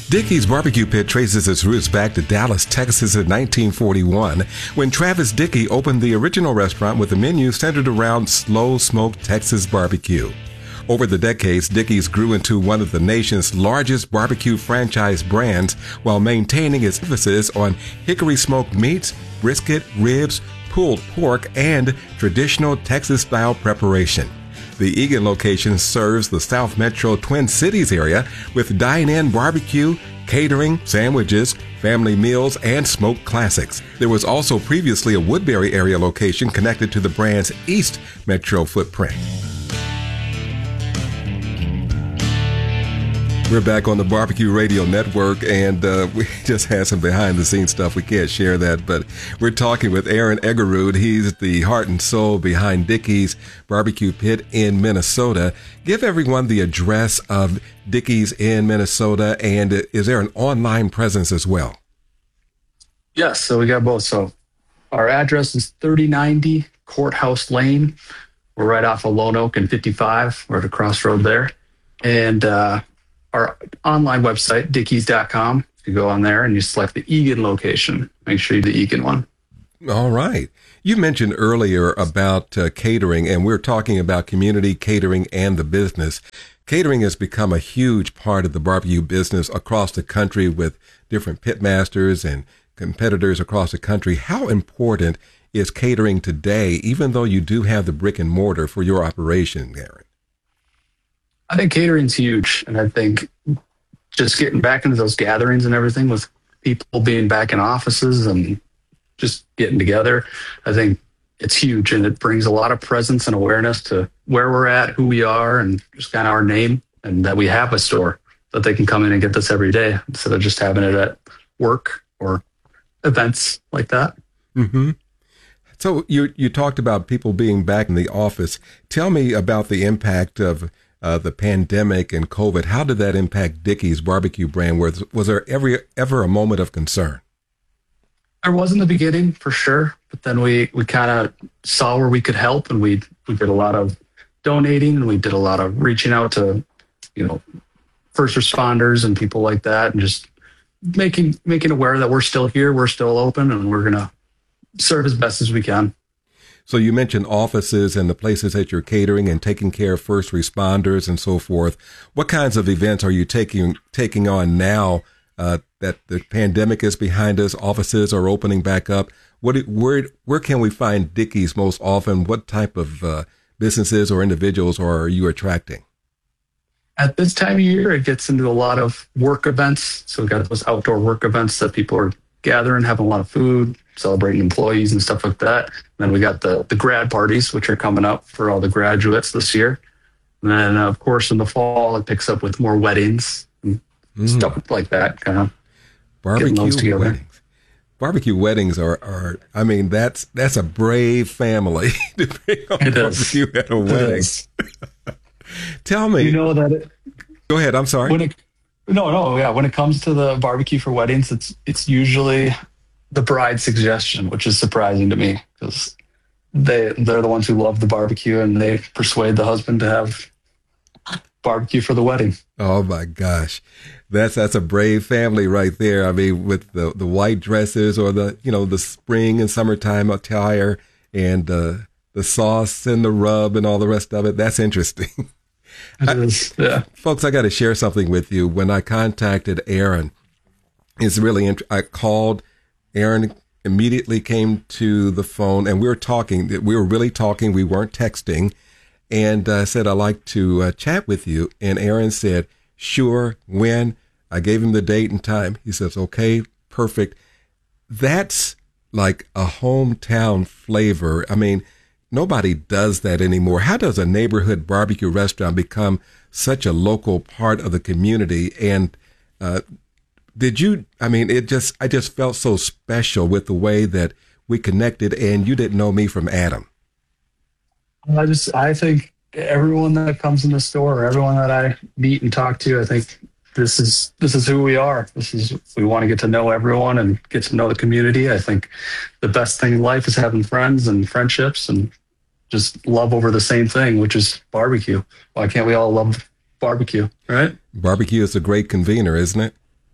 Dickey's Barbecue Pit traces its roots back to Dallas, Texas in 1941, when Travis Dickey opened the original restaurant with a menu centered around slow-smoked Texas barbecue. Over the decades, Dickey's grew into one of the nation's largest barbecue franchise brands while maintaining its emphasis on hickory smoked meats, brisket, ribs, pulled pork, and traditional Texas-style preparation. The Eagan location serves the South Metro Twin Cities area with dine-in barbecue, catering, sandwiches, family meals, and smoked classics. There was also previously a Woodbury area location connected to the brand's East Metro footprint. We're back on the Barbecue Radio Network, and we just had some behind-the-scenes stuff. We can't share that, but we're talking with Aaron Eggerud. He's the heart and soul behind Dickey's Barbecue Pit in Minnesota. Give everyone the address of Dickey's in Minnesota, and is there an online presence as well? Yes, so we got both. So our address is 3090 Courthouse Lane. We're right off of Lone Oak and 55. We're at a crossroad there. And our online website, dickeys.com. You go on there and you select the Eagan location. Make sure you do the Eagan one. All right. You mentioned earlier about catering, and we're talking about community catering and the business. Catering has become a huge part of the barbecue business across the country with different pitmasters and competitors across the country. How important is catering today, even though you do have the brick and mortar for your operation, Aaron? I think catering's huge, and I think just getting back into those gatherings and everything with people being back in offices and just getting together, I think it's huge, and it brings a lot of presence and awareness to where we're at, who we are, and just kind of our name, and that we have a store that they can come in and get this every day instead of just having it at work or events like that. Mm-hmm. So you talked about people being back in the office. Tell me about the impact of the pandemic and COVID. How did that impact Dickey's barbecue brand? Was there ever a moment of concern? There was in the beginning, for sure. But then we kind of saw where we could help, and we did a lot of donating, and we did a lot of reaching out to, first responders and people like that, and just making aware that we're still here, we're still open, and we're going to serve as best as we can. So you mentioned offices and the places that you're catering and taking care of first responders and so forth. What kinds of events are you taking on now that the pandemic is behind us? Offices are opening back up. Where can we find Dickey's most often? What type of businesses or individuals are you attracting? At this time of year, it gets into a lot of work events. So we've got those outdoor work events that people are gathering, having a lot of food, celebrating employees and stuff like that. And then we got the grad parties, which are coming up for all the graduates this year. And then, of course, in the fall, it picks up with more weddings and stuff like that, kind of getting those together. Weddings. Barbecue weddings are I mean, that's a brave family to bring on barbecue at a wedding. Tell me. Go ahead. I'm sorry. When it comes to the barbecue for weddings, it's usually the bride's suggestion, which is surprising to me because they're the ones who love the barbecue, and they persuade the husband to have barbecue for the wedding. Oh my gosh. That's a brave family right there. I mean, with the white dresses or the spring and summertime attire and the sauce and the rub and all the rest of it. That's interesting. It is, yeah. Folks, I got to share something with you. When I contacted Aaron, it's really I called. Aaron immediately came to the phone, and we were talking. We were really talking. We weren't texting. And I said, I'd like to chat with you. And Aaron said, sure, when? I gave him the date and time. He says, okay, perfect. That's like a hometown flavor. I mean, nobody does that anymore. How does a neighborhood barbecue restaurant become such a local part of the community? And I just felt so special with the way that we connected, and you didn't know me from Adam. I think everyone that comes in the store, or everyone that I meet and talk to, I think this is who we are. We want to get to know everyone and get to know the community. I think the best thing in life is having friends and friendships and just love over the same thing, which is barbecue. Why can't we all love barbecue, right? Barbecue is a great convener, isn't it?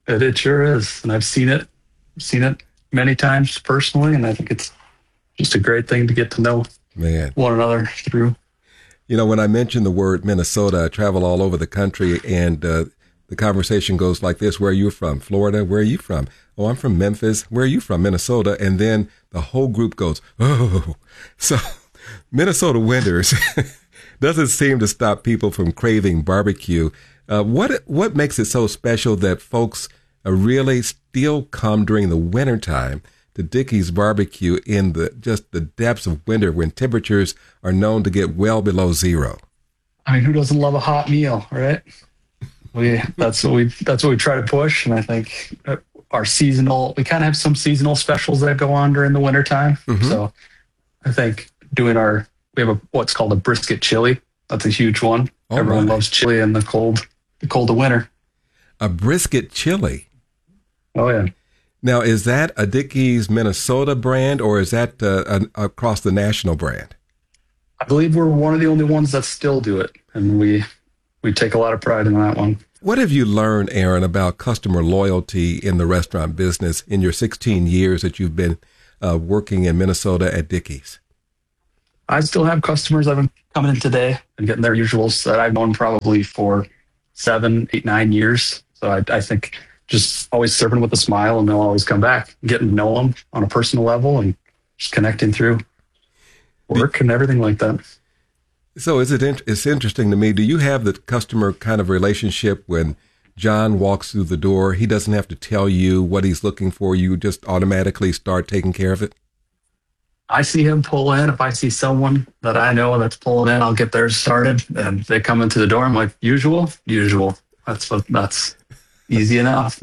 It sure is. And I've seen it many times personally. And I think it's just a great thing to get to know one another through. You know, when I mention the word Minnesota, I travel all over the country, and the conversation goes like this. Where are you from? Florida. Where are you from? Oh, I'm from Memphis. Where are you from? Minnesota. And then the whole group goes, oh. So Minnesota winters doesn't seem to stop people from craving barbecue. What makes it so special that folks really still come during the wintertime to Dickey's Barbecue in the depths of winter when temperatures are known to get well below zero? I mean, who doesn't love a hot meal, right? That's what we try to push. And I think we kind of have some seasonal specials that go on during the wintertime. Mm-hmm. So I think we have what's called a brisket chili. That's a huge one. Oh, everyone loves chili in the cold of winter. A brisket chili. Oh yeah. Now, is that a Dickey's Minnesota brand, or is that across the national brand? I believe we're one of the only ones that still do it, and we take a lot of pride in that one. What have you learned, Aaron, about customer loyalty in the restaurant business in your 16 years that you've been working in Minnesota at Dickey's? I still have customers that have been coming in today and getting their usuals that I've known probably for 7, 8, 9 years. So I think just always serving with a smile, and they'll always come back, getting to know them on a personal level and just connecting through work and everything like that. So it's interesting to me. Do you have the customer kind of relationship when John walks through the door? He doesn't have to tell you what he's looking for. You just automatically start taking care of it? I see him pull in. If I see someone that I know that's pulling in, I'll get theirs started. And they come into the door. I'm like, usual. That's easy enough.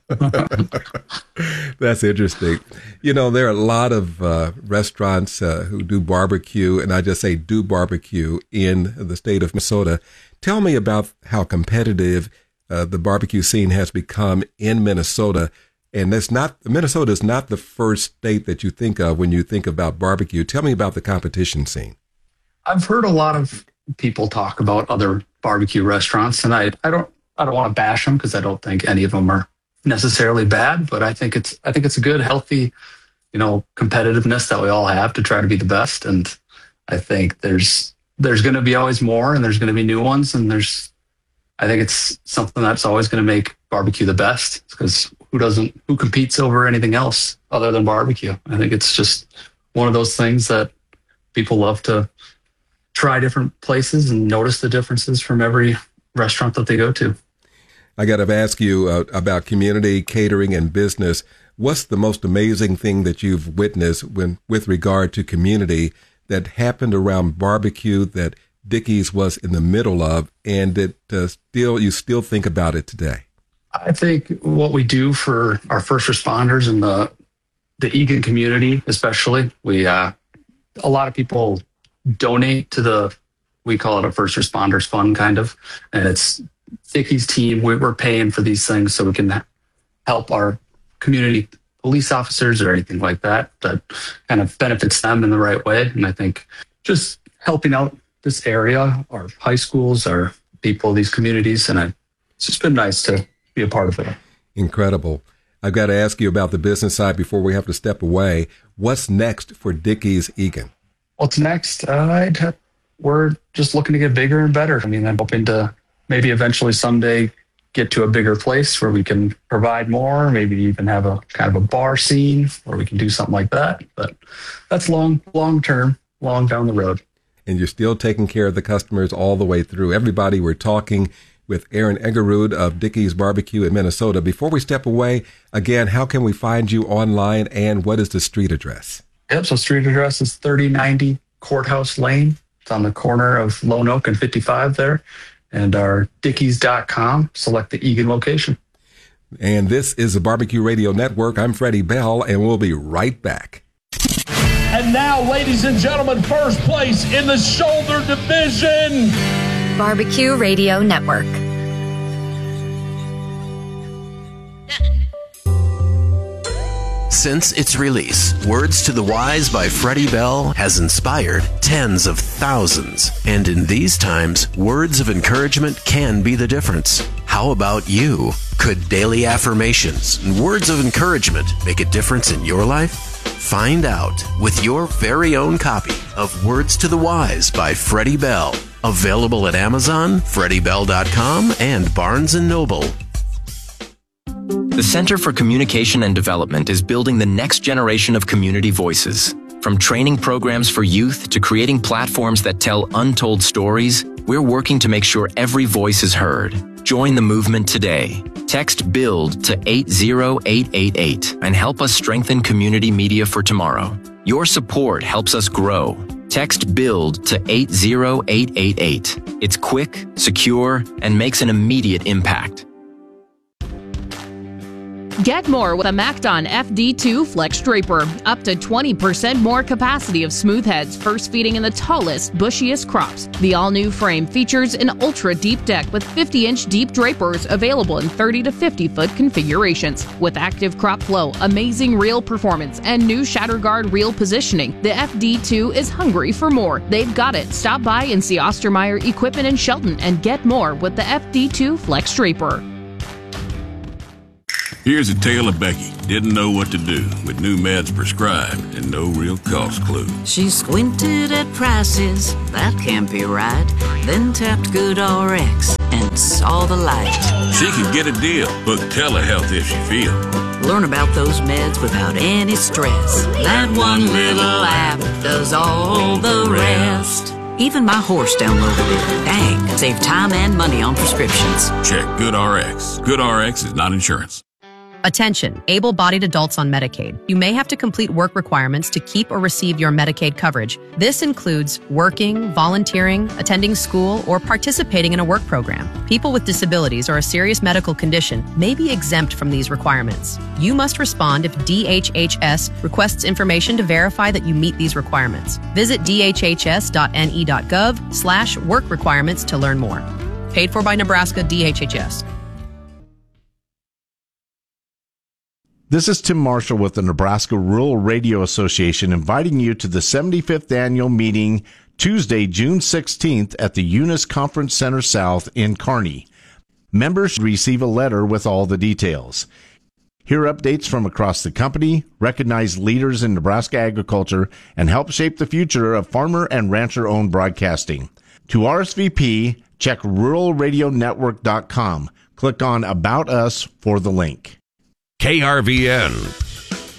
That's interesting. You know, there are a lot of restaurants who do barbecue, and I just say do barbecue in the state of Minnesota. Tell me about how competitive the barbecue scene has become in Minnesota. And Minnesota is not the first state that you think of when you think about barbecue. Tell me about the competition scene. I've heard a lot of people talk about other barbecue restaurants, and I don't want to bash them because I don't think any of them are necessarily bad, but I think it's a good, healthy, competitiveness that we all have to try to be the best. And I think there's going to be always more, and there's going to be new ones. And I think it's something that's always going to make barbecue the best, because who competes over anything else other than barbecue? I think it's just one of those things that people love to try different places and notice the differences from every restaurant that they go to. I got to ask you about community, catering, and business. What's the most amazing thing that you've witnessed with regard to community that happened around barbecue that Dickey's was in the middle of, and that you still think about it today? I think what we do for our first responders and the Eagan community, especially, a lot of people donate to we call it a first responders fund, kind of, and it's Dickey's team. We're paying for these things so we can help our community police officers or anything like that kind of benefits them in the right way. And I think just helping out this area, our high schools, our people, these communities, and it's just been nice to be a part of it. Incredible. I've got to ask you about the business side before we have to step away. What's next for Dickey's Eagan? What's next? We're just looking to get bigger and better. I mean, I'm hoping to maybe eventually someday get to a bigger place where we can provide more, maybe even have a kind of a bar scene where we can do something like that. But that's long term, long down the road. And you're still taking care of the customers all the way through. Everybody, we're talking with Aaron Eggerud of Dickey's Barbecue in Minnesota. Before we step away, again, how can we find you online, and what is the street address? Yep, so street address is 3090 Courthouse Lane. It's on the corner of Lone Oak and 55 there. And our Dickeys.com, select the Eagan location. And this is the Barbecue Radio Network. I'm Freddie Bell, and we'll be right back. And now, ladies and gentlemen, first place in the shoulder division, Barbecue Radio Network. Since its release, Words to the Wise by Freddie Bell has inspired tens of thousands. And in these times, words of encouragement can be the difference. How about you? Could daily affirmations and words of encouragement make a difference in your life? Find out with your very own copy of Words to the Wise by Freddie Bell. Available at Amazon, FreddieBell.com, and Barnes & Noble. The Center for Communication and Development is building the next generation of community voices. From training programs for youth to creating platforms that tell untold stories, we're working to make sure every voice is heard. Join the movement today. Text BUILD to 80888 and help us strengthen community media for tomorrow. Your support helps us grow. Text BUILD to 80888. It's quick, secure, and makes an immediate impact. Get more with a MacDon FD2 Flex Draper. Up to 20% more capacity of smooth heads, first feeding in the tallest, bushiest crops. The all-new frame features an ultra-deep deck with 50-inch deep drapers available in 30 to 50-foot configurations. With active crop flow, amazing reel performance, and new shatter guard reel positioning, the FD2 is hungry for more. They've got it. Stop by and see Ostermeyer Equipment in Shelton and get more with the FD2 Flex Draper. Here's a tale of Becky. Didn't know what to do with new meds prescribed and no real cost clue. She squinted at prices, that can't be right. Then tapped GoodRx and saw the light. She could get a deal. Book telehealth if she feel. Learn about those meds without any stress. That one little app does all the rest. Even my horse downloaded it. Dang, save time and money on prescriptions. Check GoodRx. GoodRx is not insurance. Attention, able-bodied adults on Medicaid. You may have to complete work requirements to keep or receive your Medicaid coverage. This includes working, volunteering, attending school, or participating in a work program. People with disabilities or a serious medical condition may be exempt from these requirements. You must respond if DHHS requests information to verify that you meet these requirements. Visit dhhs.ne.gov/work requirements to learn more. Paid for by Nebraska DHHS. This is Tim Marshall with the Nebraska Rural Radio Association inviting you to the 75th annual meeting Tuesday, June 16th at the Eunice Conference Center South in Kearney. Members receive a letter with all the details. Hear updates from across the company, recognize leaders in Nebraska agriculture, and help shape the future of farmer and rancher-owned broadcasting. To RSVP, check ruralradionetwork.com. Click on About Us for the link. KRVN,